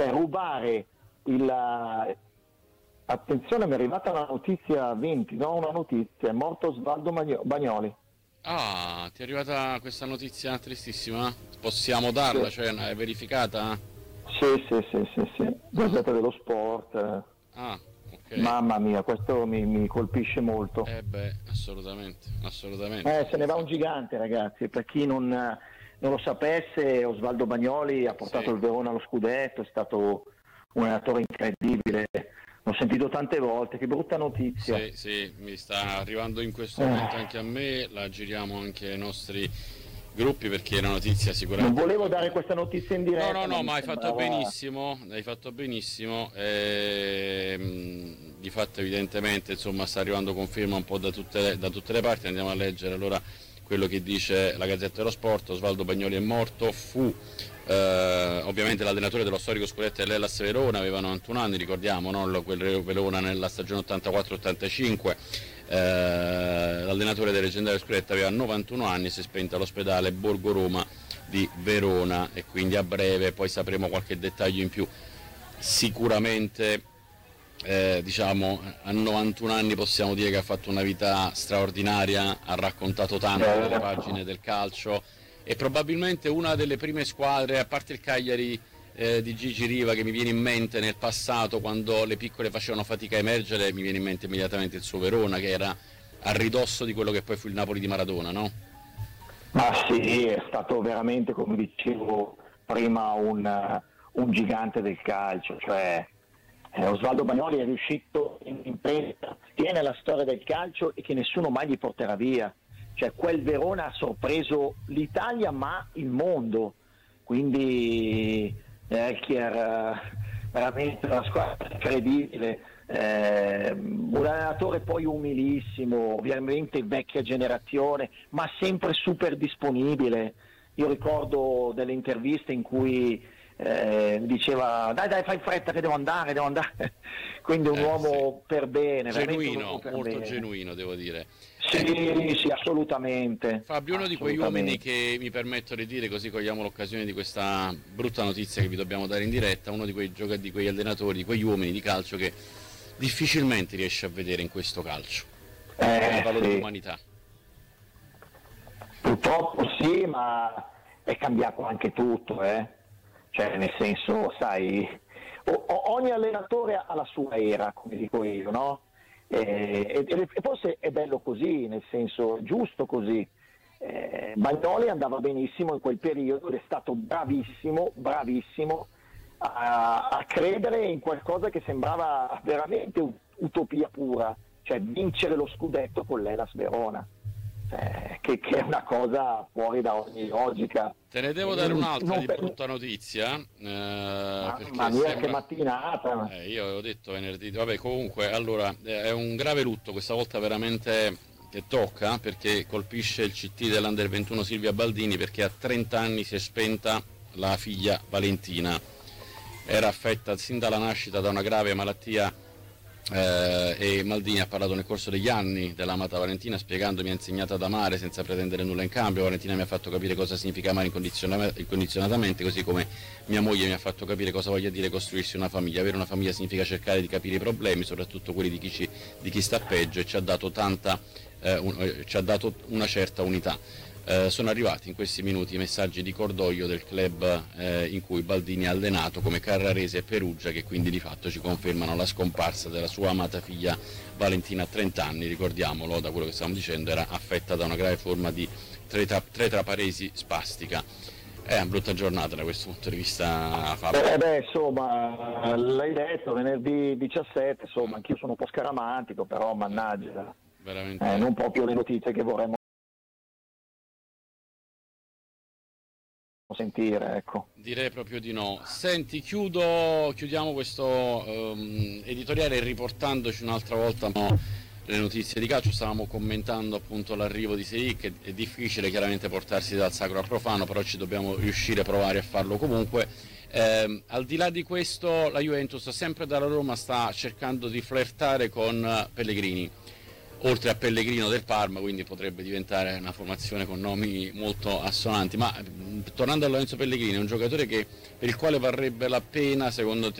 cioè rubare attenzione, mi è arrivata una notizia 20, no? Una notizia, è morto Osvaldo Bagnoli. Ah, ti è arrivata questa notizia tristissima? Possiamo darla, Sì. cioè è verificata? Sì, Gazzetta dello Sport. Ah, ok. Mamma mia, questo mi colpisce molto. Beh, assolutamente. Se ne va un gigante, ragazzi, per chi non lo sapesse, Osvaldo Bagnoli ha portato Sì. il Verona allo scudetto, è stato un allenatore incredibile, l'ho sentito tante volte, che brutta notizia. Sì, mi sta arrivando in questo momento anche a me, la giriamo anche ai nostri gruppi perché la notizia sicuramente... Non volevo dare questa notizia in diretta. No, mi ma hai fatto sembrava... benissimo. Di fatto evidentemente insomma sta arrivando conferma un po' da tutte le parti. Andiamo a leggere allora quello che dice la Gazzetta dello Sport. Osvaldo Bagnoli è morto, fu ovviamente l'allenatore dello storico scudetto dell'Hellas Verona, aveva 91 anni, ricordiamo, no? Quel Verona nella stagione 84-85. L'allenatore del leggendario scudetto aveva 91 anni, si è spento all'ospedale Borgo Roma di Verona, e quindi a breve poi sapremo qualche dettaglio in più. Sicuramente diciamo a 91 anni possiamo dire che ha fatto una vita straordinaria, ha raccontato tanto delle pagine del calcio, e probabilmente una delle prime squadre, a parte il Cagliari di Gigi Riva, che mi viene in mente nel passato quando le piccole facevano fatica a emergere, mi viene in mente immediatamente il suo Verona, che era a ridosso di quello che poi fu il Napoli di Maradona, no? Ma sì, è stato veramente, come dicevo prima, un gigante del calcio, cioè Osvaldo Bagnoli è riuscito in impresa, tiene la storia del calcio e che nessuno mai gli porterà via, cioè quel Verona ha sorpreso l'Italia ma il mondo, quindi veramente una squadra incredibile, un allenatore poi umilissimo, ovviamente vecchia generazione, ma sempre super disponibile. Io ricordo delle interviste in cui diceva dai fai in fretta che devo andare, quindi un uomo per bene, genuino, per molto bene. genuino, devo dire. Sì, assolutamente. Fabio, uno di quegli uomini che mi permetto di dire, così cogliamo l'occasione di questa brutta notizia che vi dobbiamo dare in diretta, uno di quegli allenatori, di quegli uomini di calcio che difficilmente riesce a vedere in questo calcio il valore di umanità. Purtroppo sì, ma è cambiato anche tutto, cioè nel senso, sai, ogni allenatore ha la sua era, come dico io, no? E forse è bello così, nel senso giusto così. Bagnoli andava benissimo in quel periodo ed è stato bravissimo a credere in qualcosa che sembrava veramente utopia pura, cioè vincere lo scudetto con l'Hellas Verona, che è una cosa fuori da ogni logica. Te ne devo dare un'altra di brutta notizia, Mamma mia, che mattinata! Io avevo detto venerdì, vabbè, comunque, allora, è un grave lutto, questa volta veramente che tocca, perché colpisce il CT dell'Under 21 Silvia Baldini, perché a 30 anni si è spenta la figlia Valentina. Era affetta sin dalla nascita da una grave malattia, e Maldini ha parlato nel corso degli anni dell'amata Valentina, spiegando: mi ha insegnato ad amare senza pretendere nulla in cambio. Valentina mi ha fatto capire cosa significa amare incondizionatamente, così come mia moglie mi ha fatto capire cosa voglia dire costruirsi una famiglia. Avere una famiglia significa cercare di capire i problemi, soprattutto quelli di chi sta peggio, e ci ha dato una certa unità. Sono arrivati in questi minuti i messaggi di cordoglio del club in cui Baldini ha allenato, come Carrarese e Perugia, che quindi di fatto ci confermano la scomparsa della sua amata figlia Valentina a 30 anni. Ricordiamolo, da quello che stavamo dicendo, era affetta da una grave forma di tretraparesi spastica. È una brutta giornata da questo punto di vista, Fabio. Insomma, l'hai detto, venerdì 17, insomma, anch'io sono un po' scaramantico, però mannaggia, veramente non proprio le notizie che vorremmo sentire, ecco. Direi proprio di no. Senti, chiudiamo questo editoriale riportandoci un'altra volta le notizie di calcio. Stavamo commentando appunto l'arrivo di Sei, che è difficile chiaramente portarsi dal sacro al profano, però ci dobbiamo riuscire a provare a farlo comunque. Al di là di questo, la Juventus sempre dalla Roma sta cercando di flirtare con Pellegrini. oltre a Pellegrino del Parma, quindi potrebbe diventare una formazione con nomi molto assonanti. Ma tornando a Lorenzo Pellegrini, è un giocatore per il quale varrebbe la pena, secondo te,